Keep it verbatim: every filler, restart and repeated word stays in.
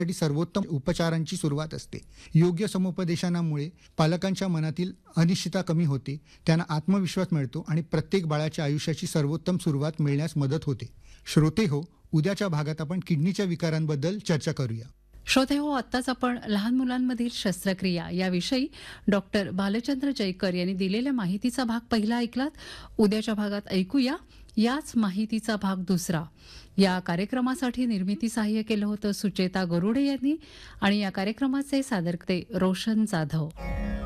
साठी सर्वोत्तम उपचारांची सुरुवात असते. योग्य समुपदेशनामुळे पालकांच्या मनातील अनिश्चितता कमी होते, त्यांना आत्मविश्वास मिळतो आणि प्रत्येक बाळाच्या आयुष्याची सर्वोत्तम सुरुवात मिळण्यास मदत होते. श्रोते हो, उद्याच्या भागात आपण किडनीच्या विकारांबद्दल चर्चा करूया. श्रोते हो, आत्ताच आपण लहान मुलांमधील शस्त्रक्रिया याविषयी डॉक्टर बालचंद्र जयकर यांनी दिलेल्या माहितीचा भाग पहिला ऐकलात. उद्याच्या भागात ऐकूया याच माहितीचा भाग दुसरा. या कार्यक्रमासाठी निर्मिती सहाय्य केलं होतं सुचेता गरुडे यांनी आणि या कार्यक्रमाचे सादरकर्ते रोशन जाधव.